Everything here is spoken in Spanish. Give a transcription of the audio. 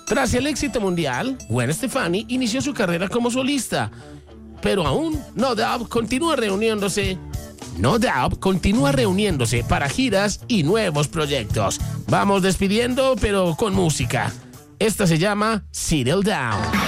Tras el éxito mundial, Gwen Stefani inició su carrera como solista, pero aún No Doubt continúa reuniéndose para giras y nuevos proyectos. Vamos despidiendo, pero con música. Esta se llama Settle Down.